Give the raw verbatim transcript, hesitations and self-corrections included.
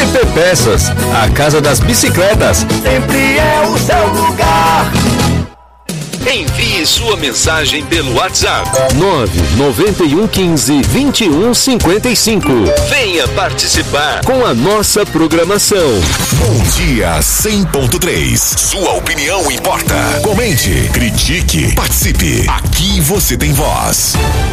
Super Peças, a casa das bicicletas. Sempre é o seu lugar. Envie sua mensagem pelo WhatsApp nove nove um um cinco, vinte e um cinquenta e cinco. Venha participar com a nossa programação. Bom Dia cem ponto três. Sua opinião importa. Comente, critique, participe. Aqui você tem voz.